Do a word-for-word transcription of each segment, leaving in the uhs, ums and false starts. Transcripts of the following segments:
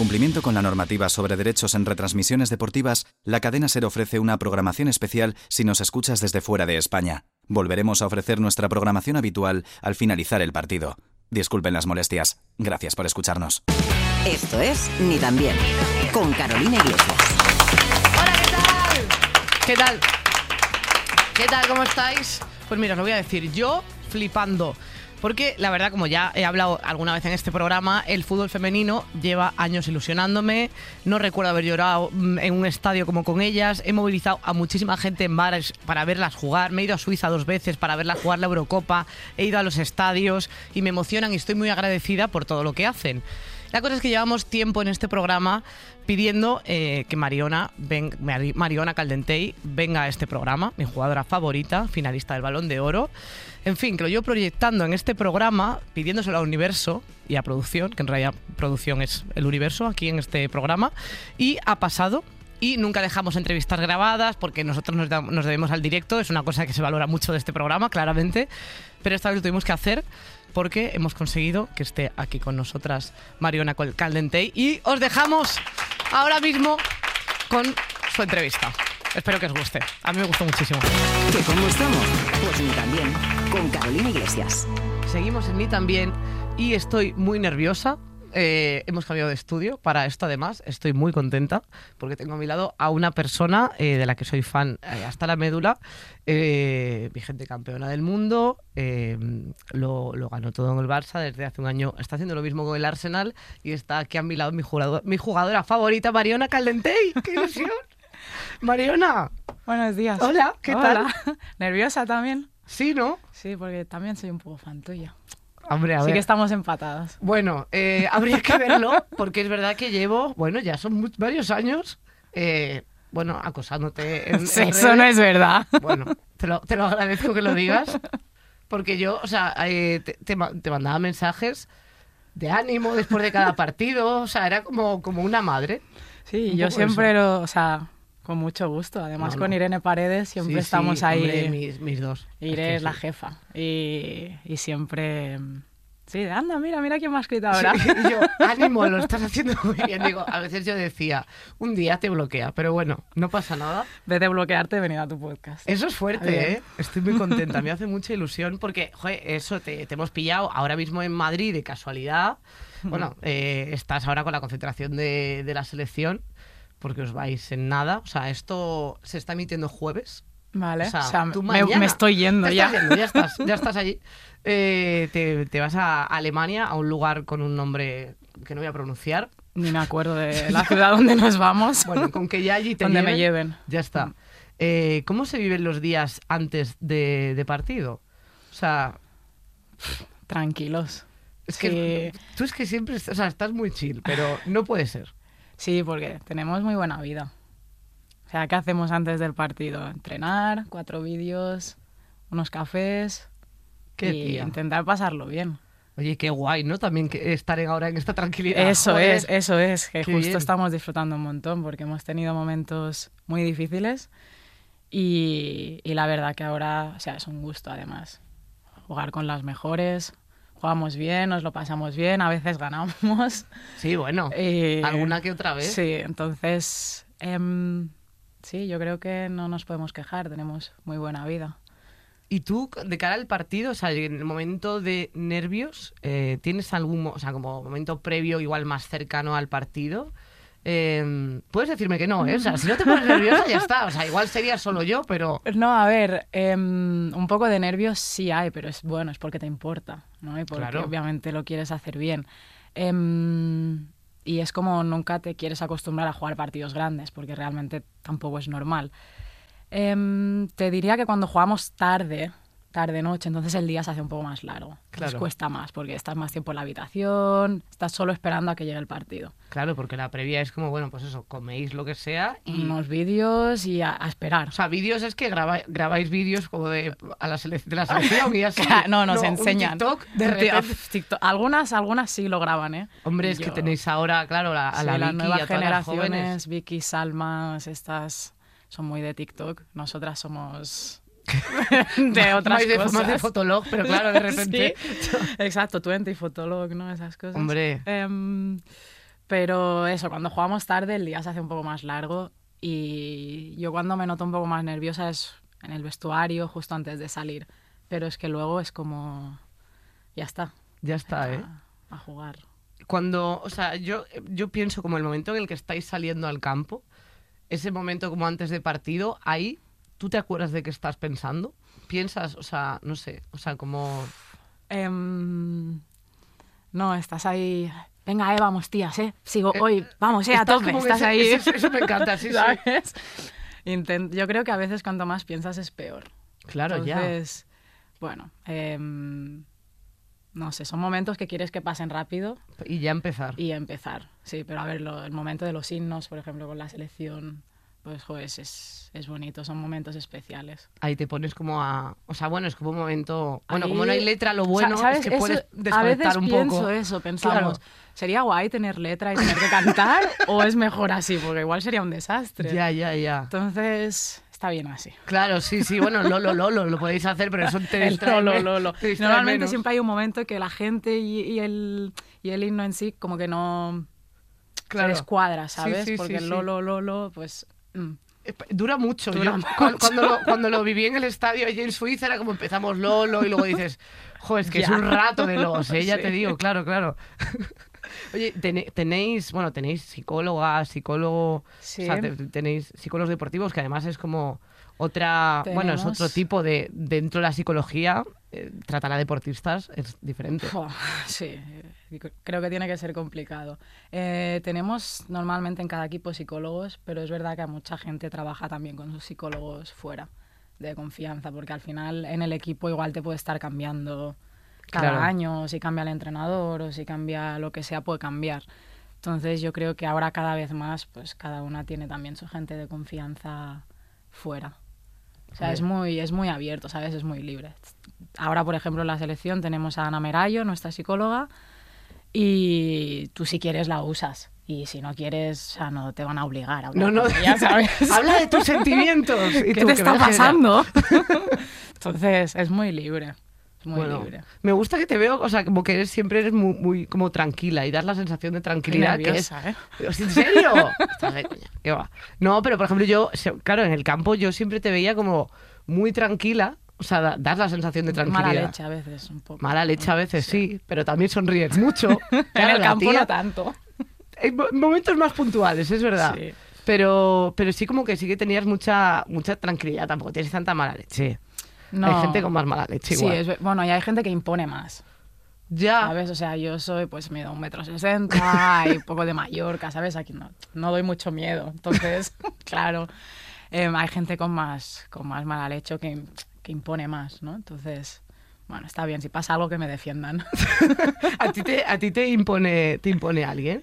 cumplimiento con la normativa sobre derechos en retransmisiones deportivas, la cadena SER ofrece una programación especial si nos escuchas desde fuera de España. Volveremos a ofrecer nuestra programación habitual al finalizar el partido. Disculpen las molestias. Gracias por escucharnos. Esto es Ni tan bien, con Carolina Iglesias. Hola, ¿qué tal? ¿Qué tal? ¿Qué tal? ¿Cómo estáis? Pues mira, os lo voy a decir, yo flipando. Porque la verdad, como ya he hablado alguna vez en este programa, el fútbol femenino lleva años ilusionándome. No recuerdo haber llorado en un estadio como con ellas. He movilizado a muchísima gente en bares para verlas jugar. Me he ido a Suiza dos veces para verlas jugar la Eurocopa. He ido a los estadios y me emocionan y estoy muy agradecida por todo lo que hacen. La cosa es que llevamos tiempo en este programa pidiendo eh, que Mariona, ven, Mariona Caldentey venga a este programa, mi jugadora favorita, finalista del Balón de Oro. En fin, que lo llevo proyectando en este programa, pidiéndoselo al universo y a producción, que en realidad producción es el universo aquí en este programa, y ha pasado. Y nunca dejamos entrevistas grabadas porque nosotros nos, da, nos debemos al directo, es una cosa que se valora mucho de este programa, claramente, pero esta vez lo tuvimos que hacer porque hemos conseguido que esté aquí con nosotras Mariona Caldentey y os dejamos ahora mismo con su entrevista. Espero que os guste. A mí me gustó muchísimo. ¿Que cómo estamos? Pues Ni tan bien, con Carolina Iglesias. Seguimos en Ni tan bien y estoy muy nerviosa. Eh, hemos cambiado de estudio para esto, además estoy muy contenta porque tengo a mi lado a una persona eh, de la que soy fan eh, hasta la médula, eh, vigente campeona del mundo, eh, lo, lo ganó todo en el Barça desde hace un año, está haciendo lo mismo con el Arsenal y está aquí a mi lado mi jugador, mi jugadora favorita, Mariona Caldentey. ¡Qué ilusión! Mariona. Buenos días. Hola, ¿qué Hola. tal? ¿Nerviosa también? Sí, ¿no? Sí, porque también soy un poco fan tuya. Hombre, a Así ver. que estamos empatadas. Bueno, eh, habría que verlo, porque es verdad que llevo, bueno, ya son muy, varios años, eh, bueno, acosándote en, Sí, en eso redes. no es verdad. Bueno, te lo, te lo agradezco que lo digas, porque yo, o sea, eh, te, te, te mandaba mensajes de ánimo después de cada partido, o sea, era como, como una madre. Sí, Un yo poco siempre eso. lo, o sea, con mucho gusto. Además, No, con no. Irene Paredes siempre Sí, estamos sí, ahí. hombre, mis, mis dos. Irene Es es que la sí. jefa. Y, y siempre... Sí, anda, mira, mira quién me ha escrito ahora. Sí, y yo, ánimo, lo estás haciendo muy bien. Digo, a veces yo decía, un día te bloquea, pero bueno, no pasa nada. Vez de bloquearte, he venido a tu podcast. Eso es Bien. fuerte, ¿eh? Estoy muy contenta, me hace mucha ilusión porque, joder, eso, te, te hemos pillado ahora mismo en Madrid de casualidad. Bueno, eh, estás ahora con la concentración de, de la selección porque os vais en nada. O sea, esto se está emitiendo jueves. Vale, O sea, o sea, tú me, mañana me estoy yendo Te ya. estás yendo, ya estás, ya estás allí. Eh, te, te vas a Alemania, a un lugar con un nombre que no voy a pronunciar. Ni me acuerdo de la ciudad donde nos vamos. Bueno, con que ya allí te donde lleven, me lleven. ya está. Eh, ¿Cómo se viven los días antes de, de partido? O sea, Tranquilos. es que Sí. tú es que siempre, o sea, estás muy chill, pero no puede ser. Sí, porque tenemos muy buena vida. O sea, ¿qué hacemos antes del partido? Entrenar, cuatro vídeos, unos cafés Qué y tía. intentar pasarlo bien. Oye, qué guay, ¿no? También que estar en- ahora en esta tranquilidad. Eso Joder. es, eso es, que qué justo bien. estamos disfrutando un montón porque hemos tenido momentos muy difíciles y, y la verdad que ahora, o sea, es un gusto además. Jugar con las mejores, jugamos bien, nos lo pasamos bien, a veces ganamos. Sí, bueno, Y- alguna que otra vez. Sí, entonces, em, sí, yo creo que no nos podemos quejar, tenemos muy buena vida. Y tú, de cara al partido, o sea, en el momento de nervios, eh, ¿tienes algún, mo- o sea, como momento previo, igual más cercano al partido? Eh, puedes decirme que no, ¿eh? O sea, si no te pones nerviosa, ya está. O sea, igual sería solo yo, pero... No, a ver, em, un poco de nervios sí hay, pero es bueno, es porque te importa, ¿no? Y porque Claro. obviamente lo quieres hacer bien. Em, y es como nunca te quieres acostumbrar a jugar partidos grandes, porque realmente tampoco es normal. Em, te diría que cuando jugamos tarde, tarde-noche, entonces el día se hace un poco más largo. Entonces Claro. cuesta más, porque estás más tiempo en la habitación, estás solo esperando a que llegue el partido. Claro, porque la previa es como, bueno, pues eso, coméis lo que sea y... Unos vídeos y a, a esperar. O sea, vídeos es que graba- grabáis vídeos como de, a la sele- de la selección y así. no, nos un enseñan. TikTok, de Un ti- repente. uf, TikTok. Algunas, algunas sí lo graban, ¿eh? Hombre, es Yo- que tenéis ahora, claro, la- a sí, la las Vicky y nuevas a todas las jóvenes. generaciones, Vicky, Salma, estas son muy de TikTok. Nosotras somos de otras más de, cosas. más de Fotolog, pero claro, de repente... Sí, exacto, Twenty, Fotolog, ¿no? Esas cosas. Hombre. Em, Pero eso, cuando jugamos tarde el día se hace un poco más largo y yo cuando me noto un poco más nerviosa es en el vestuario, justo antes de salir. Pero es que luego es como... ya está. Ya está, ¿eh? A, a jugar. Cuando, o sea, yo, yo pienso como el momento en el que estáis saliendo al campo, ese momento como antes de partido, ahí, ¿tú te acuerdas de qué estás pensando? ¿Piensas, o sea, no sé, o sea, como... Um, no, estás ahí... Venga, eh, vamos, tías, eh. Sigo Eh, hoy, vamos, eh, a estás tope. como que Estás ese- ahí. Eso, eso me encanta, sí, sí. ¿Sabes? Intent- yo creo que a veces cuanto más piensas es peor. Claro, ya. Entonces, bueno, em, no sé, son momentos que quieres que pasen rápido Y ya empezar. y empezar. Sí, pero a ver, lo- el momento de los himnos, por ejemplo, con la selección, pues, joder, es, es, es bonito, son momentos especiales. Ahí te pones como a... O sea, bueno, es como un momento... Bueno, Ahí- como no hay letra, lo o sea, bueno ¿sabes? es que Eso- puedes a desconectar veces un pienso poco. eso, pensamos, Claro. ¿sería guay tener letra y tener que cantar o es mejor así? Porque igual sería un desastre. Ya, ya, ya. Entonces, está bien así. Claro, sí, sí, bueno, Lolo, Lolo, lo podéis hacer, pero eso te El distrae lolo, me- lolo. te distrae Normalmente menos. siempre hay un momento que la gente y, y el, y el himno en sí como que no Claro. se descuadra, Sí, ¿sabes? sí, Porque sí, el sí. lolo, lolo, pues... mm. Dura mucho. Dura Yo, mucho. cu- Cuando, lo, cuando lo viví en el estadio allí en Suiza era como empezamos Lolo y luego dices, joder, es que es Ya. un rato de los, ¿eh? Ya Sí. te digo, claro, claro. Oye, tene- tenéis, bueno, tenéis psicólogas, psicólogo, Sí. o sea, te- tenéis psicólogos deportivos que además es como otra, bueno, es Tenemos- otro tipo de, dentro de la psicología, eh, tratar a deportistas es diferente. Fua, sí, eh, creo que tiene que ser complicado. Eh, tenemos normalmente en cada equipo psicólogos, pero es verdad que mucha gente trabaja también con sus psicólogos fuera de confianza, porque al final en el equipo igual te puede estar cambiando cada Claro. año, si cambia el entrenador o si cambia lo que sea, puede cambiar. Entonces yo creo que ahora cada vez más, pues cada una tiene también su gente de confianza fuera. O sea, es muy, es muy abierto, ¿sabes? Es muy libre. Ahora, por ejemplo, en la selección tenemos a Ana Merayo, nuestra psicóloga, y tú si quieres la usas. Y si no quieres, o sea, no te van a obligar a hablar No, no, con ella, ¿sabes? Habla de tus sentimientos. Y ¿Qué tú, te que está me dejes ya. pasando? Entonces, es muy libre. Es muy Bueno, libre. me gusta que te veo, o sea, como que eres, siempre eres muy, muy como tranquila y das la sensación de Estoy tranquilidad que es... nerviosa, ¿eh? ¿En serio? Estás de coña, qué va. No, pero por ejemplo yo, se- claro, en el campo yo siempre te veía como muy tranquila, o sea, da- das la sensación de tranquilidad. Mala leche a veces, un poco. Mala leche a veces, sí, pero también sonríes mucho. En Claro, el la campo tía- no tanto. En mo- momentos más puntuales, es verdad. Sí. Pero, pero sí como que sí que tenías mucha, mucha tranquilidad, tampoco tienes tanta mala leche. No. Hay gente con más mala leche Sí, igual. es, ve- bueno, y hay gente que impone más. Ya. ¿Sabes? O sea, yo soy, pues, mido un metro sesenta y un poco de Mallorca, ¿sabes? Aquí no, no doy mucho miedo. Entonces, claro, em, hay gente con más, con más mala leche que, que impone más, ¿no? Entonces, bueno, está bien. Si pasa algo, que me defiendan. ¿A ti te, a ti te impone, te impone alguien?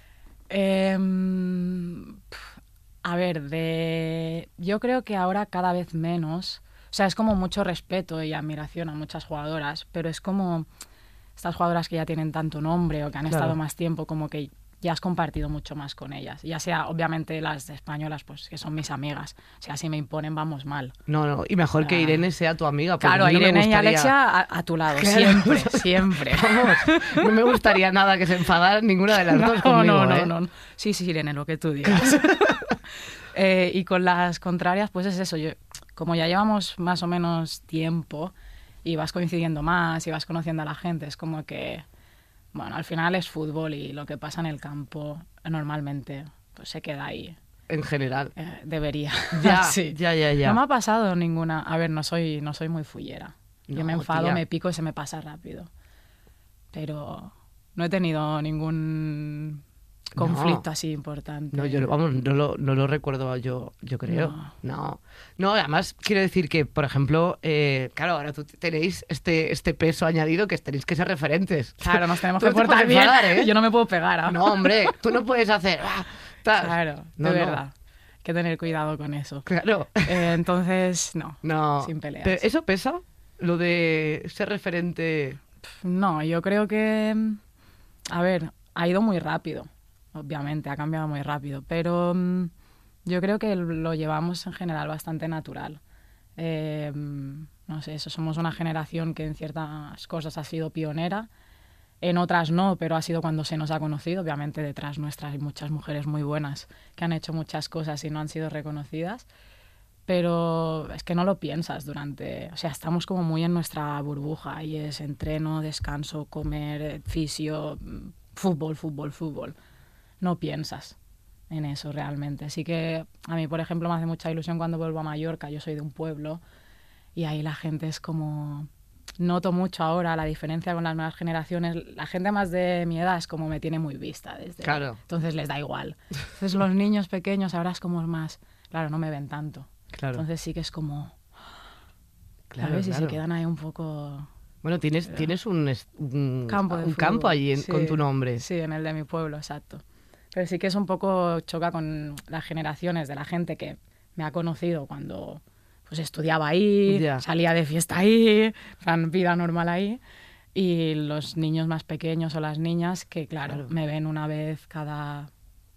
Em, pf, a ver, de... yo creo que ahora cada vez menos. O sea, es como mucho respeto y admiración a muchas jugadoras, pero es como estas jugadoras que ya tienen tanto nombre o que han Claro. estado más tiempo, como que ya has compartido mucho más con ellas. Ya sea, obviamente, las españolas, pues que son mis amigas. O sea, si me imponen, vamos mal. No, no, y mejor que Ah. Irene sea tu amiga. porque Claro, a mí no me Irene y gustaría- Alexia a, a tu lado, Claro. siempre, siempre. Vamos, no me gustaría nada que se enfadaran ninguna de las dos No, conmigo, no, ¿eh? no, no. Sí, sí, Irene, lo que tú digas. Eh, y con las contrarias, pues es eso. Yo, como ya llevamos más o menos tiempo y vas coincidiendo más y vas conociendo a la gente, es como que, bueno, al final es fútbol y lo que pasa en el campo normalmente pues se queda ahí. En general. Eh, debería. Ya, Sí. ya, ya, ya. No me ha pasado ninguna... A ver, no soy, no soy muy fullera. Yo No, me enfado, tía. me pico y se me pasa rápido. Pero no he tenido ningún conflicto No. así importante. No, yo vamos, no lo, no lo recuerdo yo, yo creo. No. No. No, además quiero decir que, por ejemplo, eh, claro, ahora tú tenéis este, este peso añadido que tenéis que ser referentes. Claro, nos tenemos Tú que no te portar puedes bien. enfadar, ¿eh? Yo no me puedo pegar. ¿ah? No, hombre, tú no puedes hacer... ah, tal. Claro, No, de no. verdad. Hay que tener cuidado con eso. Claro. Eh, entonces, no. No. Sin peleas. Pero ¿eso pesa? Lo de ser referente... No, yo creo que... A ver, ha ido muy rápido. Obviamente, ha cambiado muy rápido. Pero mm, yo creo que lo llevamos en general bastante natural. Eh, no sé, eso, somos una generación que en ciertas cosas ha sido pionera En otras no, pero ha sido cuando se nos ha conocido. Obviamente detrás nuestras hay muchas mujeres muy buenas que han hecho muchas cosas y no han sido reconocidas. Pero es que no lo piensas durante... O sea, estamos como muy en nuestra burbuja y es entreno, descanso, comer, fisio, fútbol, fútbol, fútbol. No piensas en eso realmente. Así que a mí, por ejemplo, me hace mucha ilusión cuando vuelvo a Mallorca. Yo soy de un pueblo y ahí la gente es como... Noto mucho ahora la diferencia con las nuevas generaciones. La gente más de mi edad es como me tiene muy vista. Desde... Claro. Entonces les da igual. Entonces los niños pequeños ahora es como más... Claro, no me ven tanto. Claro. Entonces sí que es como... Claro, ¿sabes? claro. Y se quedan ahí un poco... Bueno, tienes, Pero... tienes un, un campo, de un fútbol. campo allí en, Sí, con tu nombre. Sí, en el de mi pueblo, exacto. Pero sí que es un poco choca con las generaciones de la gente que me ha conocido cuando pues estudiaba ahí, Ya. salía de fiesta ahí, fan, vida normal ahí. Y los niños más pequeños o las niñas que, claro, Claro. me ven una vez cada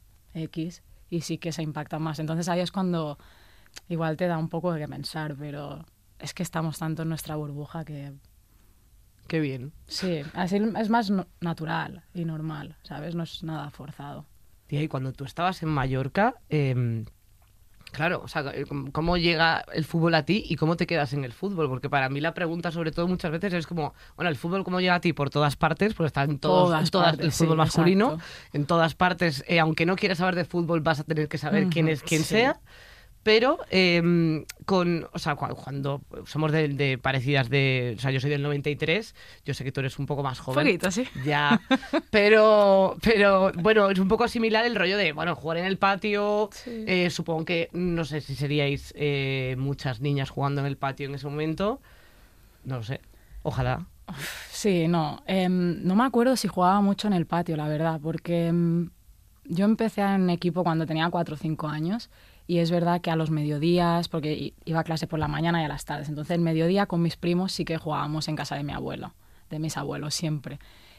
X y sí que se impactan más. Entonces ahí es cuando igual te da un poco de que pensar, pero es que estamos tanto en nuestra burbuja que... Qué bien. Sí, así es más no- natural y normal, ¿sabes? No es nada forzado. Tía, y cuando tú estabas en Mallorca, eh, claro, o sea, ¿cómo llega el fútbol a ti y cómo te quedas en el fútbol? Porque para mí la pregunta, sobre todo, muchas veces es como, bueno, ¿el fútbol cómo llega a ti? Por todas partes, porque está en, todos, Todas en todas partes, el fútbol sí, masculino, exacto. en todas partes, eh, aunque no quieras saber de fútbol, vas a tener que saber quién Ujú, es quien sí. sea. Pero eh, con, o sea, cu- cuando somos de, de parecidas de, o sea, yo soy del noventa y tres, yo sé que tú eres un poco más joven. Poquito, sí. Ya, pero, pero bueno, es un poco similar el rollo de, bueno, jugar en el patio. Sí. eh, supongo que, no sé si seríais eh, muchas niñas jugando en el patio en ese momento. No lo sé, ojalá. Sí, no. em, no me acuerdo si jugaba mucho en el patio, la verdad, porque em, yo empecé en equipo cuando tenía cuatro o cinco años y es verdad que a los mediodías, porque i- iba a clase por la mañana y a las tardes, entonces el mediodía con mis primos sí que jugábamos en casa de mi abuelo, de mis abuelos siempre.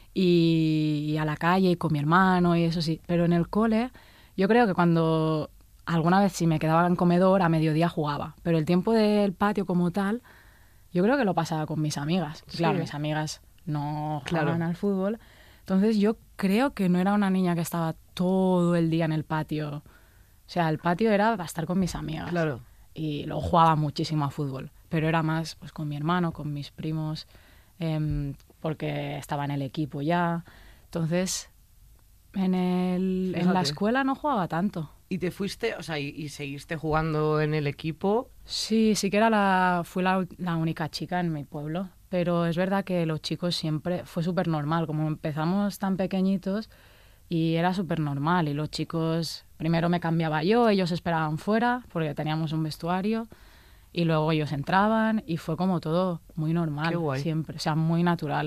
Y, y a la calle y con mi hermano y eso sí. Pero en el cole, yo creo que cuando alguna vez si me quedaba en comedor, a mediodía jugaba. Pero el tiempo del patio como tal, yo creo que lo pasaba con mis amigas. Sí. Claro, mis amigas no Claro. jugaban al fútbol. Entonces yo creo que no era una niña que estaba todo el día en el patio. O sea, el patio era para estar con mis amigas. Claro. Y luego jugaba muchísimo a fútbol. Pero era más pues con mi hermano, con mis primos, em, porque estaba en el equipo ya. Entonces, en, el, en la Fíjate. escuela no jugaba tanto. ¿Y te fuiste, o sea, y, y seguiste jugando en el equipo? Sí, sí que era la, fui la, ul- la única chica en mi pueblo, pero es verdad que los chicos siempre, fue súper normal, como empezamos tan pequeñitos y era súper normal y los chicos, primero me cambiaba yo, ellos esperaban fuera porque teníamos un vestuario y luego ellos entraban y fue como todo muy normal, Qué guay. siempre, o sea, muy natural.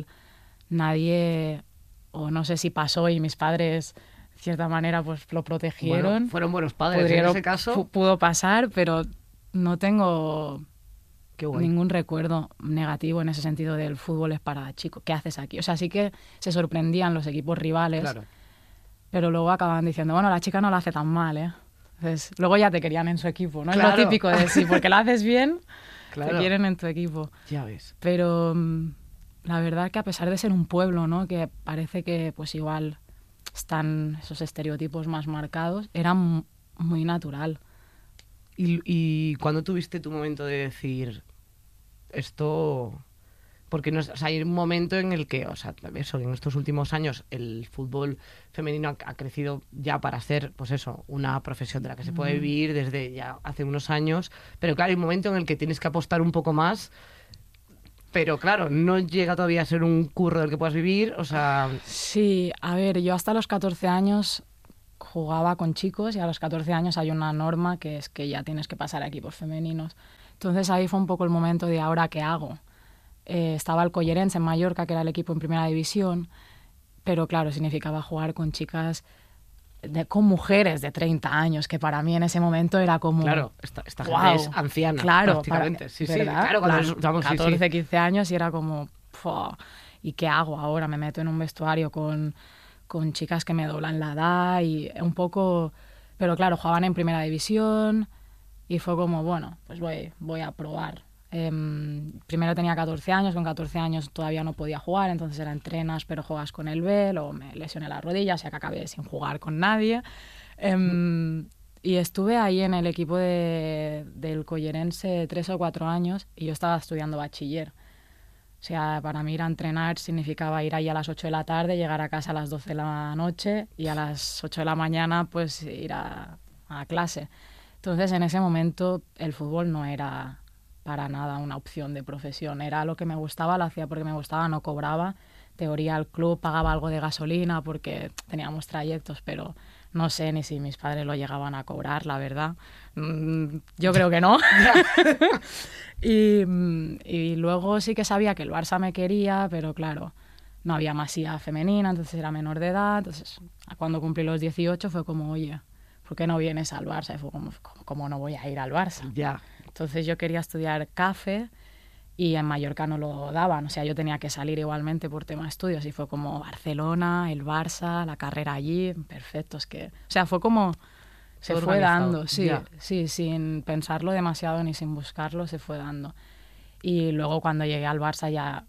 Nadie, o no sé si pasó y mis padres, de cierta manera, pues lo protegieron. Bueno, fueron buenos padres Pudieron- en ese caso. pu- pudo pasar, pero no tengo Qué guay. ningún recuerdo negativo en ese sentido del fútbol es para chicos. ¿Qué haces aquí? O sea, sí que se sorprendían los equipos rivales, Claro. pero luego acababan diciendo, bueno, la chica no la hace tan mal, ¿eh? Entonces, luego ya te querían en su equipo, ¿no? Es Claro. lo típico de sí, porque la haces bien, Claro. te quieren en tu equipo. Ya ves. Pero mm, la verdad que a pesar de ser un pueblo, ¿no? Que parece que pues igual están esos estereotipos más marcados, era m- muy natural. ¿Y, y cuándo tuviste tu momento de decir esto? Porque no es- o sea, hay un momento en el que, o sea, eso, en estos últimos años el fútbol femenino ha, ha crecido ya para ser, pues eso, una profesión de la que se puede vivir desde ya hace unos años. Pero claro, hay un momento en el que tienes que apostar un poco más. Pero claro, no llega todavía a ser un curro del que puedas vivir, o sea... Sí, a ver, yo hasta los catorce años jugaba con chicos y a los catorce años hay una norma que es que ya tienes que pasar a equipos femeninos. Entonces ahí fue un poco el momento de ahora qué hago. Eh, estaba el Collerense en Mallorca, que era el equipo en primera división, pero claro, significaba jugar con chicas, de, con mujeres de treinta años, que para mí en ese momento era como... Claro, esta, esta gente ¡guau! es anciana, Claro, prácticamente. para- sí, sí, ¿verdad? claro, cuando Plan, es- vamos, sí, sí. catorce, quince años y era como... ¡fua! ¿Y qué hago ahora? Me meto en un vestuario con, con chicas que me doblan la edad y un poco... Pero claro, jugaban en primera división y fue como, bueno, pues voy, voy a probar Eh, primero tenía catorce años, con catorce años todavía no podía jugar, entonces era entrenas pero juegas con el B, luego me lesioné la rodilla, o sea que acabé sin jugar con nadie. Eh, y estuve ahí en el equipo de, del Collerense tres o cuatro años y yo estaba estudiando bachiller. O sea, para mí ir a entrenar significaba ir ahí a las ocho de la tarde, llegar a casa a las doce de la noche y a las ocho de la mañana pues ir a, a clase. Entonces, en ese momento el fútbol no era para nada una opción de profesión. Era lo que me gustaba, lo hacía porque me gustaba, no cobraba. Teoría, el club pagaba algo de gasolina porque teníamos trayectos, pero no sé ni si mis padres lo llegaban a cobrar, la verdad. Mm, yo creo que no. y, y luego sí que sabía que el Barça me quería, pero claro, no había masía femenina, entonces era menor de edad. Entonces, cuando cumplí los dieciocho fue como, oye, ¿por qué no vienes al Barça? Y fue como, ¿cómo no voy a ir al Barça? Ya. Entonces yo quería estudiar CAFE y en Mallorca no lo daban. O sea, yo tenía que salir igualmente por tema de estudios y fue como Barcelona, el Barça, la carrera allí, perfecto. Es que, o sea, fue como... Se Todo fue organizado. dando, sí, Ya. sí, sin pensarlo demasiado ni sin buscarlo, se fue dando. Y luego cuando llegué al Barça ya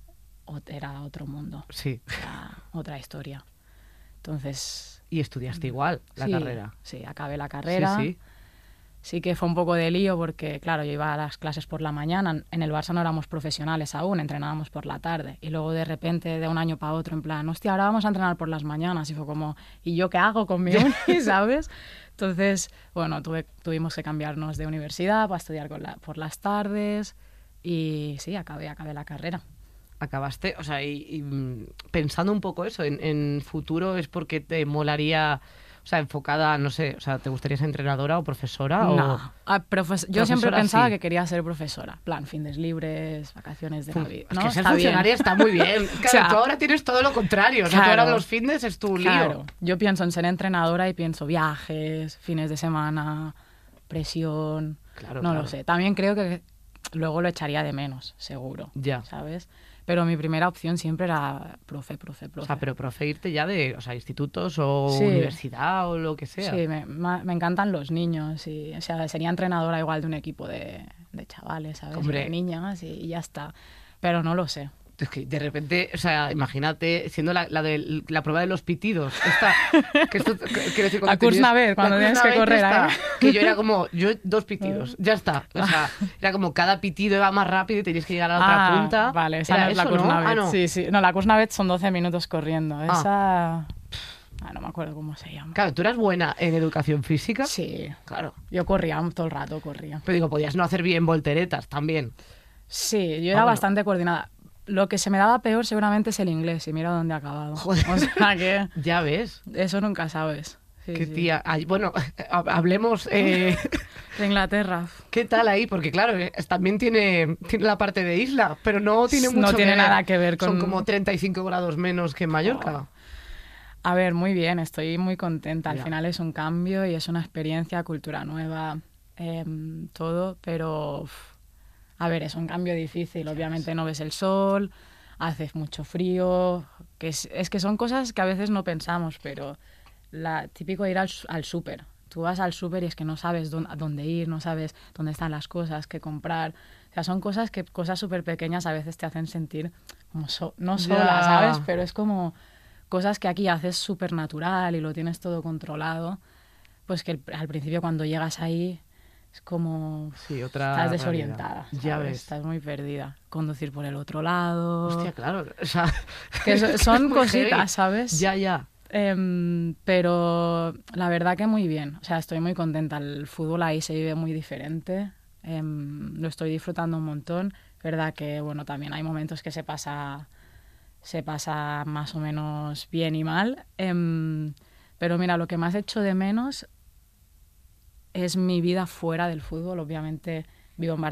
ot- era otro mundo, Sí. era otra historia. Entonces... Y estudiaste igual la sí, carrera. Sí, acabé la carrera. Sí, sí. Sí que fue un poco de lío porque, claro, yo iba a las clases por la mañana. En el Barça no éramos profesionales aún, entrenábamos por la tarde. Y luego de repente, de un año para otro, en plan, hostia, ahora vamos a entrenar por las mañanas. Y fue como, ¿y yo qué hago con mi uni, sabes? Entonces, bueno, tuve, tuvimos que cambiarnos de universidad para estudiar con la, por las tardes. Y sí, acabé, acabé la carrera. Acabaste, o sea, y, y, mm, pensando un poco eso, en, en futuro es porque te molaría, o sea, enfocada, no sé, o sea, ¿te gustaría ser entrenadora o profesora? O... No, ah, profes- yo siempre Profesora, pensaba sí. que quería ser profesora. Plan, fines libres, vacaciones de Navidad. Es ¿no? que ser Está bien. funcionaria está muy bien. Claro, sea, tú ahora tienes todo lo contrario. O sea, tú claro. ahora los fines es tu lío. Claro, yo pienso en ser entrenadora y pienso viajes, fines de semana, presión, Claro, no claro. lo sé. También creo que luego lo echaría de menos, seguro, Ya. ¿sabes? Pero mi primera opción siempre era profe, profe, profe. O sea, pero profe irte ya de, o sea, institutos o Sí. universidad o lo que sea. Sí, me, ma- me encantan los niños y, o sea, sería entrenadora igual de un equipo de, de chavales, ¿sabes? Hombre. De niñas y, y ya está. Pero no lo sé. Es que de repente, o sea, imagínate siendo la, la de la prueba de los pitidos. Esta, que esto, que- quiero decir, cuando La Kurs tenías- Navet, cuando la tienes Kurs que Navet correr, esta, ¿eh? que yo era como, yo dos pitidos, ya está. O sea, era como cada pitido iba más rápido y tenías que llegar a la otra Ah, punta. Vale, esa Era no es la eso, Kurs ¿no? Navet. Ah, no. Sí, sí. No, la Kurs Navet son doce minutos corriendo. Esa... Ah, no me acuerdo cómo se llama. Claro, tú eras buena en educación física. Sí, Claro. yo corría todo el rato, corría. Pero digo, podías no hacer bien volteretas también. Sí, yo Ah, era bueno. bastante coordinada. Lo que se me daba peor seguramente es el inglés, y mira dónde he acabado. Joder. O sea que Ya ves. eso nunca sabes. Sí, Qué sí. tía. Ay, bueno, hab- hablemos. eh, De Inglaterra. ¿Qué tal ahí? Porque claro, eh, también tiene, tiene la parte de isla, pero no tiene No mucho tiene que ver. nada que ver Son con- como treinta y cinco grados menos que en Mallorca. A ver, muy bien, estoy muy contenta. Al Ya. final es un cambio y es una experiencia, cultura nueva, em, todo, pero uf, a ver, es un cambio difícil. Obviamente no ves el sol, hace mucho frío, que es, es que son cosas que a veces no pensamos, pero la típico ir al, su- al súper. Tú vas al súper y es que no sabes dónde, a dónde ir, no sabes dónde están las cosas, qué comprar. O sea, son cosas que cosas súper pequeñas a veces te hacen sentir como so- no sola, Ya. ¿sabes? Pero es como cosas que aquí haces súper natural y lo tienes todo controlado. Pues que el- al principio cuando llegas ahí es como... Sí, otra. Estás realidad. desorientada. Ya ¿sabes? ves. Estás muy perdida. Conducir por el otro lado. Hostia, claro. O sea, Que so- son muy heavy. cositas, ¿sabes? Ya, ya. Em, pero la verdad que muy bien. O sea, estoy muy contenta. El fútbol ahí se vive muy diferente. Em, lo estoy disfrutando un montón. Verdad que, bueno, también hay momentos que se pasa, se pasa más o menos bien y mal. Em, pero mira, lo que más echo de menos es mi vida fuera del fútbol. Obviamente vivo en